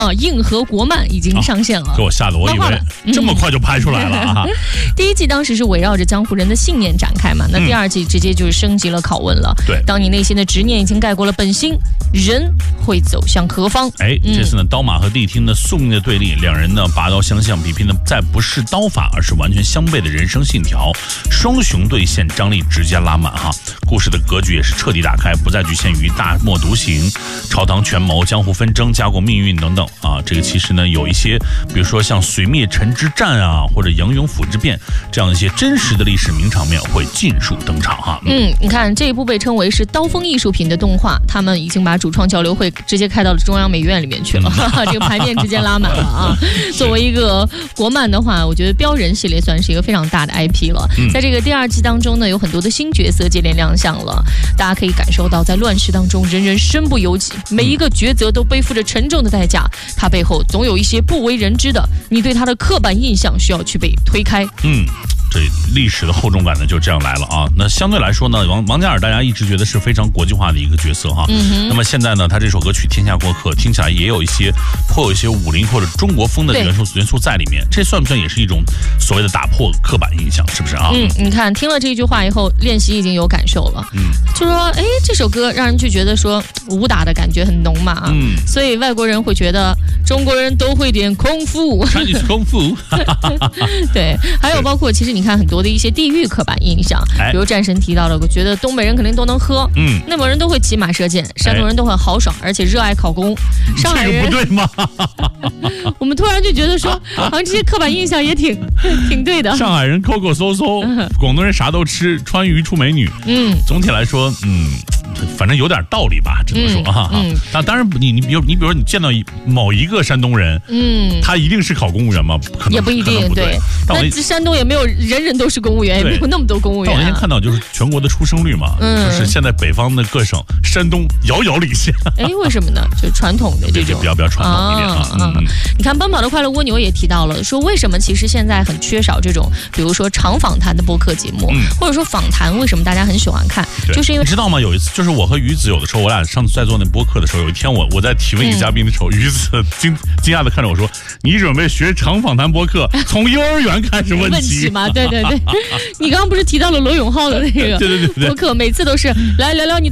硬核国漫已经上线了， 给我吓得我以为这么快就拍出来了啊！ 第一季当时是围绕着江湖人的信念展开嘛，那第二季直接就是升级了拷问了。 对， 当你内心的执念已经盖过了本心，人会走向何方？ 这次呢，刀马和谛听的宿命的对立，两人呢拔刀相向，比拼的再不是刀法，而是完全相悖的人生信条。双雄对线，张力直接拉满哈。故事的格局也是彻底打开，不再局限于大漠独行、朝堂权谋、江湖纷争、家国命运等等啊。这个其实呢，有一些，比如说像隋灭陈之战啊，或者杨勇府之变这样一些真实的历史名场面会尽数登场哈。 你看这一部被称为是刀锋艺术品的动画，他们已经把主创交流会直接开到了中央美院里面去了，这个牌面直接拉满了啊。作为一个国漫的话，我觉得标人系列算是一个非常大的 IP 了。在这个第二季当中呢，有很多的新角色接连亮相了，大家可以感受到在乱世当中人人身不由己，每一个抉择都背负着沉重的代价，它背后总有一些不为人知的，你对它的刻板印象需要去被推开。 这历史的厚重感呢就这样来了啊。那相对来说呢，王嘉尔大家一直觉得是非常国际化的一个角色哈。那么现在呢，他这首歌曲《天下过客》听起来也有一些颇有一些武林或者中国风的元素在里面，这算不算也是一种所谓的打破刻板印象，是不是啊？ 你看听了这句话以后，练习已经有感受了。就说这首歌让人就觉得说武打的感觉很浓嘛啊。所以外国人会觉得中国人都会点功夫 ，Chinese 功夫。 对，还有包括其实你看很多的一些地域刻板印象，比如战神提到了，我觉得东北人肯定都能喝，内蒙人都会骑马射箭，山东人都很豪爽，而且热爱考公，上海人这个不对吗？ 我们突然就觉得说，好像这些刻板印象也挺对的。 上海人抠抠搜搜，广东人啥都吃，川渝出美女。总体来说，反正有点道理吧，只能说但当然，你比如说你见到某一个山东人，他一定是考公务员吗？可能也不一定。对，那山东也没有人人都是公务员，也没有那么多公务员。 但我那天看到就是全国的出生率嘛，就是现在北方的各省，山东遥遥领先。 为什么呢？就是传统的这种比较传统一点啊。 你看《奔跑的快乐蜗牛》也提到了，说为什么其实现在很缺少这种，比如说长访谈的播客节目，或者说访谈，为什么大家很喜欢看？就是因为你知道吗？有一次就是我和于子有的时候，我俩上次在做那播客的时候，有一天我在提问一个嘉宾的时候，于子惊讶的看着我说：“你准备学长访谈播客，从幼儿园开始问起吗？”对，你刚刚不是提到了罗永浩的那个播客，每次都是来聊聊你的